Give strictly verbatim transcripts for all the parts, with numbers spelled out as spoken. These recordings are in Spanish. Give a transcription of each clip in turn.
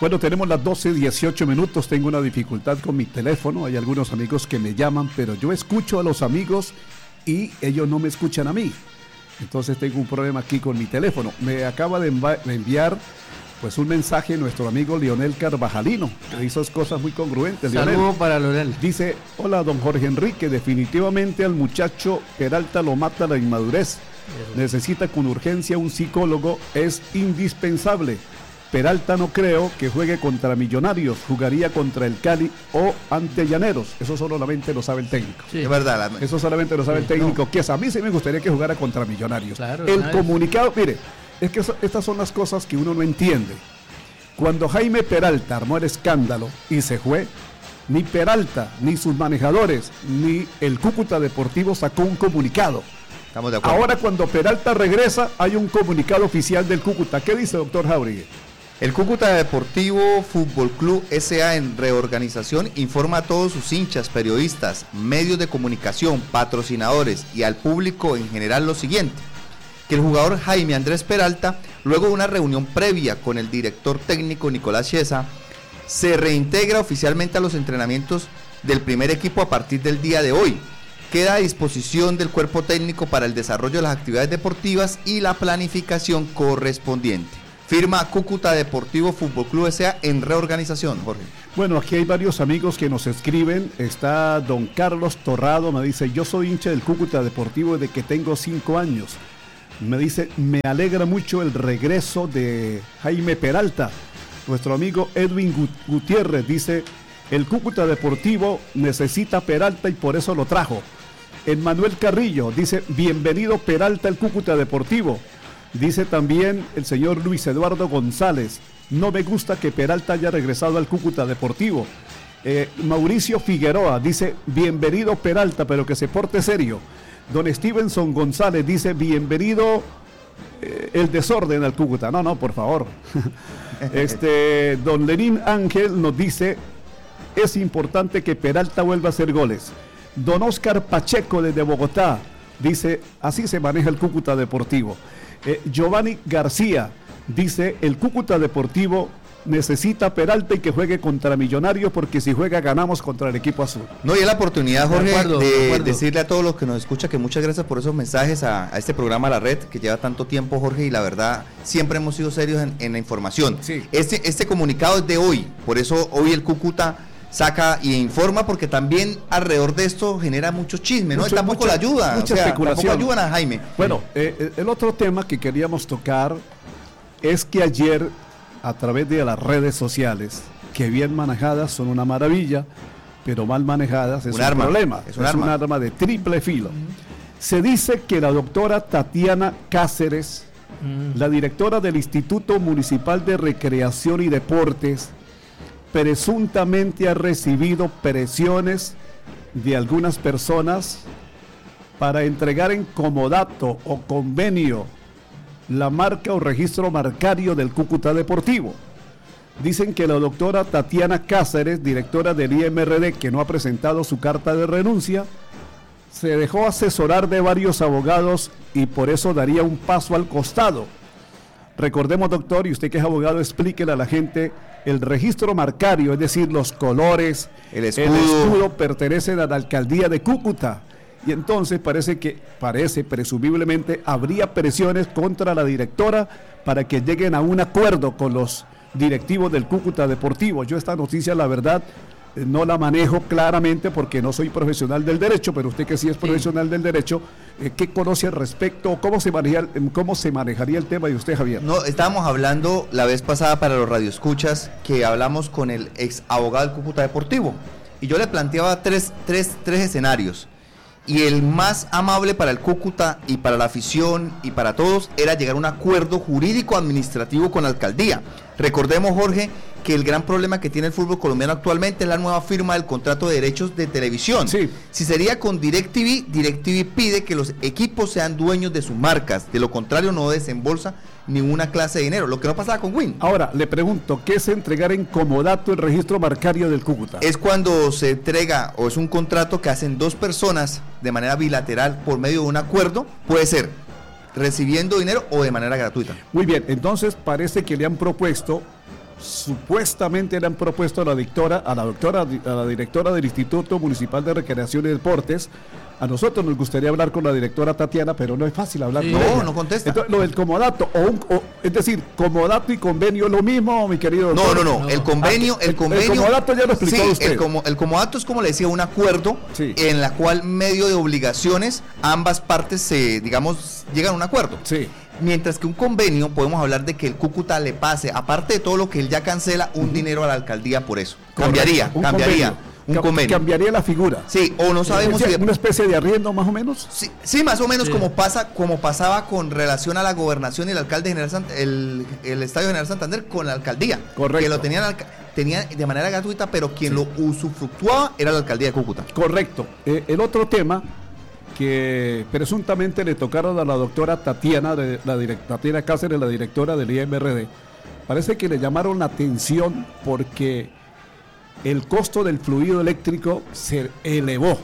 Bueno, tenemos las doce dieciocho minutos, tengo una dificultad con mi teléfono, hay algunos amigos que me llaman, pero yo escucho a los amigos y ellos no me escuchan a mí. Entonces tengo un problema aquí con mi teléfono. Me acaba de enviar pues un mensaje nuestro amigo Leonel Carvajalino, que hizo cosas muy congruentes. Saludos para Leonel. Dice, hola don Jorge Enrique, definitivamente al muchacho Peralta lo mata la inmadurez. Necesita con urgencia un psicólogo, es indispensable. Peralta no creo que juegue contra Millonarios, jugaría contra el Cali o ante Llaneros. Eso solamente lo sabe el técnico. Sí, es verdad. La... Eso solamente lo sabe el técnico, no. Que es, a mí sí me gustaría que jugara contra Millonarios. Claro, el nice. Comunicado, mire, es que eso, estas son las cosas que uno no entiende. Cuando Jaime Peralta armó el escándalo y se fue, ni Peralta, ni sus manejadores, ni el Cúcuta Deportivo sacó un comunicado. Estamos de acuerdo. Ahora cuando Peralta regresa, hay un comunicado oficial del Cúcuta. ¿Qué dice, doctor Jáuregui? El Cúcuta Deportivo Fútbol Club S A en reorganización informa a todos sus hinchas, periodistas, medios de comunicación, patrocinadores y al público en general lo siguiente: que el jugador Jaime Andrés Peralta, luego de una reunión previa con el director técnico Nicolás Chiesa, se reintegra oficialmente a los entrenamientos del primer equipo a partir del día de hoy. Queda a disposición del cuerpo técnico para el desarrollo de las actividades deportivas y la planificación correspondiente. Firma Cúcuta Deportivo Fútbol Club S A en reorganización, Jorge. Bueno, aquí hay varios amigos que nos escriben. Está don Carlos Torrado, me dice, yo soy hincha del Cúcuta Deportivo desde que tengo cinco años. Me dice, me alegra mucho el regreso de Jaime Peralta. Nuestro amigo Edwin Gutiérrez dice, el Cúcuta Deportivo necesita Peralta y por eso lo trajo. Emmanuel Carrillo dice, bienvenido Peralta al Cúcuta Deportivo. Dice también el señor Luis Eduardo González, no me gusta que Peralta haya regresado al Cúcuta Deportivo. Eh, Mauricio Figueroa dice, bienvenido Peralta, pero que se porte serio. Don Stevenson González dice, bienvenido eh, el desorden al Cúcuta. No, no, por favor. este, don Lenín Ángel nos dice, es importante que Peralta vuelva a hacer goles. Don Oscar Pacheco desde Bogotá dice, así se maneja el Cúcuta Deportivo. Eh, Giovanni García dice, el Cúcuta Deportivo necesita Peralta y que juegue contra Millonarios, porque si juega ganamos contra el equipo azul. No, y es la oportunidad, Jorge, de, acuerdo, de, de decirle a todos los que nos escuchan que muchas gracias por esos mensajes a, a este programa La Red, que lleva tanto tiempo, Jorge, y la verdad siempre hemos sido serios en, en la información. Sí. Este, este comunicado es de hoy, por eso hoy el Cúcuta saca y informa, porque también alrededor de esto genera mucho chisme, ¿no? Mucho, tampoco mucha, la ayuda, mucha o sea, especulación. Tampoco ayudan a Jaime. Bueno, eh, el otro tema que queríamos tocar es que ayer, a través de las redes sociales, que bien manejadas son una maravilla, pero mal manejadas es un, un arma, problema, es, un, es arma. un arma de triple filo. Uh-huh. Se dice que la doctora Tatiana Cáceres, uh-huh. la directora del Instituto Municipal de Recreación y Deportes, presuntamente ha recibido presiones de algunas personas para entregar en comodato o convenio la marca o registro marcario del Cúcuta Deportivo. Dicen que la doctora Tatiana Cáceres, directora del I M R D, que no ha presentado su carta de renuncia, se dejó asesorar de varios abogados y por eso daría un paso al costado. Recordemos, doctor, y usted que es abogado, explíquele a la gente, el registro marcario, es decir, los colores, el escudo, el escudo pertenecen a la alcaldía de Cúcuta. Y entonces parece que, parece, presumiblemente, habría presiones contra la directora para que lleguen a un acuerdo con los directivos del Cúcuta Deportivo. Yo esta noticia, la verdad, no la manejo claramente porque no soy profesional del derecho, pero usted que sí es profesional sí. del derecho, eh, ¿qué conoce al respecto? ¿Cómo se maneja, cómo se manejaría el tema de usted, Javier? No, estábamos hablando la vez pasada para los radioescuchas, que hablamos con el ex abogado del Cúcuta Deportivo, y yo le planteaba tres, tres, tres escenarios. Y el más amable para el Cúcuta y para la afición y para todos era llegar a un acuerdo jurídico administrativo con la alcaldía. Recordemos, Jorge, que el gran problema que tiene el fútbol colombiano actualmente es la nueva firma del contrato de derechos de televisión. Sí. Si sería con DirecTV, DirecTV pide que los equipos sean dueños de sus marcas, de lo contrario no desembolsa ninguna clase de dinero, lo que no pasaba con Win. Ahora, le pregunto, ¿qué es entregar en comodato el registro marcario del Cúcuta? Es cuando se entrega, o es un contrato que hacen dos personas de manera bilateral por medio de un acuerdo, puede ser recibiendo dinero o de manera gratuita. Muy bien, entonces parece que le han propuesto supuestamente le han propuesto a la directora, a la doctora, a la directora del Instituto Municipal de Recreación y Deportes. A nosotros nos gustaría hablar con la directora Tatiana, pero no es fácil hablar sí, con no, ella. No, contesta. Entonces, lo del comodato, o, un, o es decir, comodato y convenio, ¿lo mismo, mi querido doctor? No, no, no, no. el convenio, ah, el, el convenio. El comodato ya lo explicó sí, usted. El, como, el comodato es, como le decía, un acuerdo sí. en la cual, medio de obligaciones, ambas partes, se, digamos, llegan a un acuerdo. Sí. Mientras que un convenio, podemos hablar de que el Cúcuta le pase, aparte de todo lo que él ya cancela, un uh-huh. dinero a la alcaldía por eso. Correcto. Cambiaría, un cambiaría. Convenio. Un convenio. Cambiaría la figura. Sí, o no sabemos si... si... ¿Una especie de arriendo más o menos? Sí, sí más o menos sí. como pasa como pasaba con relación a la gobernación y el alcalde general Sant... el, el Estadio General Santander con la alcaldía. Correcto. Que lo tenían, tenían de manera gratuita, pero quien sí. lo usufructuaba era la alcaldía de Cúcuta. Correcto. Eh, el otro tema que presuntamente le tocaron a la doctora Tatiana, de, la direct, Tatiana Cáceres, la directora del I M R D, parece que le llamaron la atención porque el costo del fluido eléctrico se elevó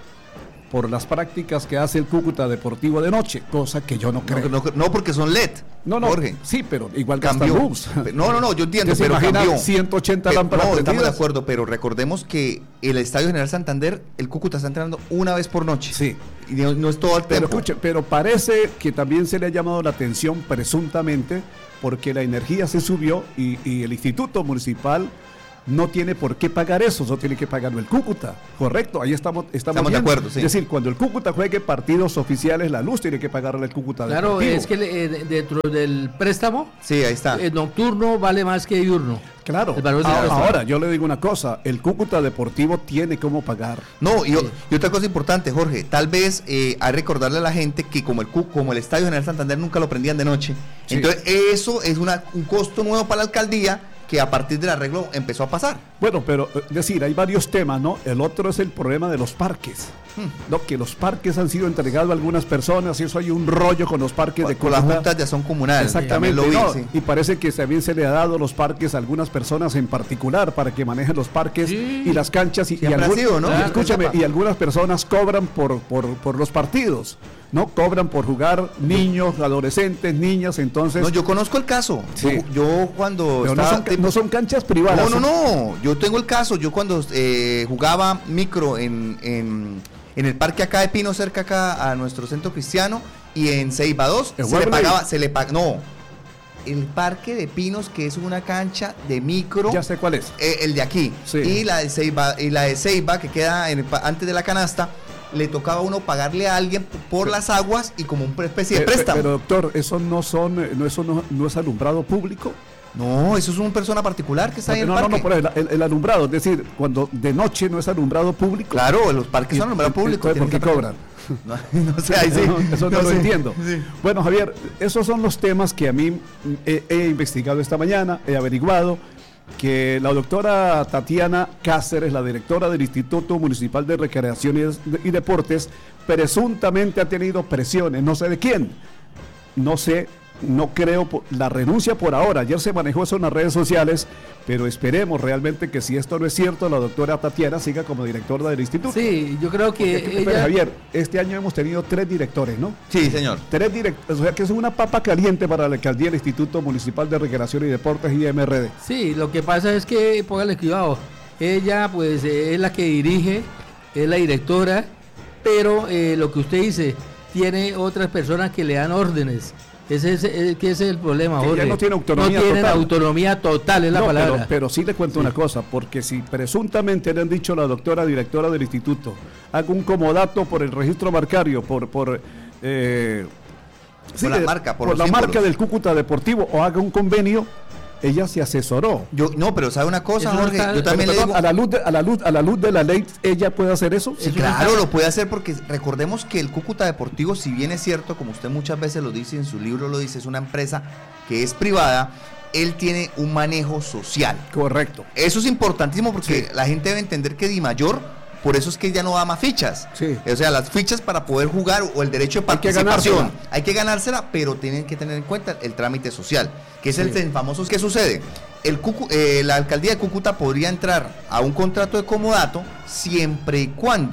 por las prácticas que hace el Cúcuta Deportivo de noche, cosa que yo no creo. No, no, no porque son L E D. No, no, Jorge. Sí, pero igual cambió. Luz. No, no, no, yo entiendo, pero cambió. ciento ochenta pero, lámparas No, prendidas. estamos de acuerdo, pero recordemos que el Estadio General Santander, el Cúcuta está entrenando una vez por noche. Sí. Y no, no es todo el pero tiempo. Escuche, pero parece que también se le ha llamado la atención presuntamente porque la energía se subió y, y el Instituto Municipal no tiene por qué pagar eso, eso tiene que pagarlo el Cúcuta, correcto, ahí estamos estamos, estamos de acuerdo, sí. Es decir, cuando el Cúcuta juegue partidos oficiales, la luz tiene que pagarle el Cúcuta Claro, Deportivo. es que eh, dentro del préstamo, sí, ahí está. El nocturno vale más que diurno. Claro, ahora, ahora yo le digo una cosa, el Cúcuta Deportivo tiene cómo pagar. No, y, sí. y otra cosa importante, Jorge, tal vez eh, hay que recordarle a la gente que como el como el Estadio General Santander nunca lo prendían de noche, sí. entonces eso es una, un costo nuevo para la alcaldía, que a partir del arreglo empezó a pasar. Bueno, pero es decir, hay varios temas, ¿no? El otro es el problema de los parques, hmm. ¿no? Que los parques han sido entregados a algunas personas y eso hay un rollo con los parques de con las juntas de acción comunal. Exactamente, lo vi, no, sí. Y parece que también se le ha dado los parques a algunas personas en particular para que manejen los parques sí. y las canchas y, y, algún, sido, ¿no? y escúchame, y algunas personas cobran por, por, por los partidos. No cobran por jugar niños, adolescentes, niñas, entonces... No, yo conozco el caso. Sí. Yo, yo cuando... Pero no son, tipo... no son canchas privadas. No, no, no. Yo tengo el caso. Yo cuando eh, jugaba micro en, en, en el parque acá de Pino, cerca acá a nuestro centro cristiano, y en Ceiba dos, se le pagaba... Se le pag... No. El parque de Pinos, que es una cancha de micro. Ya sé cuál es. Eh, el de aquí. Sí. Y la de Ceiba, y la de Ceiba, que queda en el, antes de la canasta, le tocaba a uno pagarle a alguien por las aguas y como una especie de préstamo. Pero, doctor, ¿eso no son, no, eso no, no es alumbrado público? No, eso es una persona particular que está ahí en no, el parque. No, no, no, el, el alumbrado, es decir, cuando de noche no es alumbrado público. Claro, los parques son alumbrado público. ¿Por qué cobran? No, no sé, ahí sí. No, eso no, no lo sé. entiendo. Sí. Bueno, Javier, esos son los temas que a mí he, he investigado esta mañana, he averiguado que la doctora Tatiana Cáceres, la directora del Instituto Municipal de Recreación y, y Deportes, presuntamente ha tenido presiones, no sé de quién, no sé, no creo, la renuncia por ahora, ayer se manejó eso en las redes sociales, pero esperemos realmente que si esto no es cierto, la doctora Tatiana siga como directora del instituto. Sí, yo creo que Porque, ella... Javier, este año hemos tenido tres directores, ¿no? Sí, señor. Tres directores, o sea que es una papa caliente para la alcaldía del Instituto Municipal de Recreación y Deportes I M R D. Sí, lo que pasa es que, póngale cuidado, ella pues es la que dirige, es la directora, pero eh, lo que usted dice, tiene otras personas que le dan órdenes. Ese es, es, que ese es el problema, que Jorge. Ya no tiene autonomía no tienen total. autonomía total, es la no, palabra. Pero, pero sí le cuento sí. una cosa, porque si presuntamente le han dicho a la doctora directora del instituto, haga un comodato por el registro marcario, por... por eh, por sí, la marca, por, por los la símbolos. marca del Cúcuta Deportivo, o haga un convenio, ella se asesoró. Yo no, pero sabe una cosa, Eso Jorge, está, yo también pero, le digo a la luz de, a la luz a la luz de la ley, ella puede hacer eso. Sí, claro, lo puede hacer porque recordemos que el Cúcuta Deportivo, si bien es cierto, como usted muchas veces lo dice en su libro, lo dice, es una empresa que es privada, él tiene un manejo social. Correcto. Eso es importantísimo porque sí. la gente debe entender que Di Mayor, por eso es que ya no da más fichas. Sí. O sea, las fichas para poder jugar o el derecho de participación. Hay que ganársela, hay que ganársela pero tienen que tener en cuenta el trámite social, que es sí. el famoso. ¿Qué sucede? El Cucu, eh, la alcaldía de Cúcuta podría entrar a un contrato de comodato siempre y cuando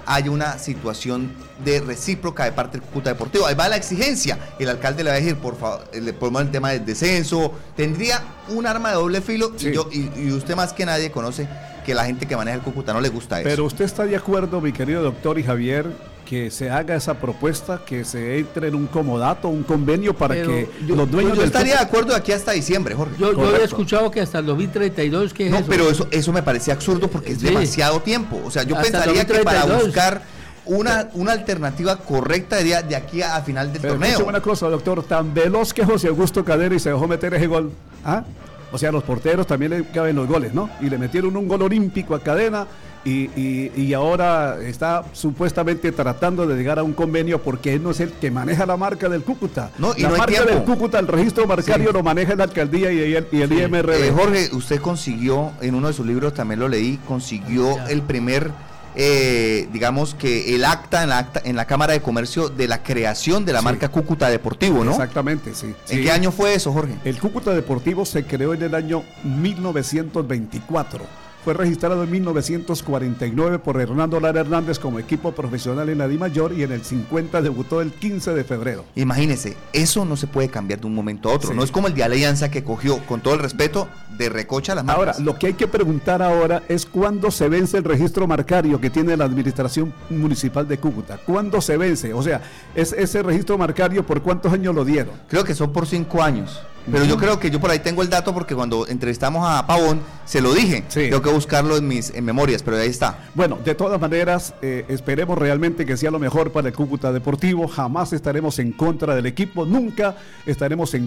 haya una situación de recíproca de parte del Cúcuta Deportivo. Ahí va la exigencia. El alcalde le va a decir, por favor, le ponemos el tema del descenso. Tendría un arma de doble filo, sí. y, yo, y, y usted más que nadie conoce que la gente que maneja el Cúcuta no le gusta eso. Pero usted está de acuerdo, mi querido doctor y Javier, que se haga esa propuesta, que se entre en un comodato, un convenio para Pero que yo, los dueños yo del estaría Cúcuta... de acuerdo de aquí hasta diciembre, Jorge. Yo, yo había escuchado que hasta el dos mil treinta y dos, que no, es eso? pero eso, eso me parece absurdo porque es sí. demasiado tiempo. O sea, yo hasta pensaría que para buscar una, una alternativa correcta de, de aquí a, a final del pero torneo. Una cosa, doctor, tan veloz que José Augusto Cadero y se dejó meter ese gol. ¿Ah? O sea, los porteros también le caben los goles, ¿no? Y le metieron un gol olímpico a Cadena. Y, y, y ahora está supuestamente tratando de llegar a un convenio porque él no es el que maneja la marca del Cúcuta. No, y la no marca hay del Cúcuta, el registro marcario sí. lo maneja la alcaldía y el, y el sí. I M R B. Eh, Jorge, usted consiguió, en uno de sus libros también lo leí, consiguió ya. el primer, eh, digamos que el acta en la, acta en la Cámara de Comercio de la creación de la sí. marca Cúcuta Deportivo, ¿no? Exactamente, sí. ¿En sí. qué año fue eso, Jorge? El Cúcuta Deportivo se creó en el año mil novecientos veinticuatro. Fue registrado en mil novecientos cuarenta y nueve por Hernando Lara Hernández como equipo profesional en la DIMAYOR y en el cincuenta debutó el quince de febrero. Imagínese, eso no se puede cambiar de un momento a otro. Sí. No es como el de Alianza que cogió, con todo el respeto, de recocha las marcas. Ahora, lo que hay que preguntar ahora es cuándo se vence el registro marcario que tiene la Administración Municipal de Cúcuta. ¿Cuándo se vence? O sea, es ese registro marcario, ¿por cuántos años lo dieron? Creo que son por cinco años. Pero yo creo que yo por ahí tengo el dato porque cuando entrevistamos a Pavón se lo dije. Sí. Tengo que buscarlo en mis en memorias, pero ahí está. Bueno, de todas maneras, eh, esperemos realmente que sea lo mejor para el Cúcuta Deportivo. Jamás estaremos en contra del equipo, nunca estaremos en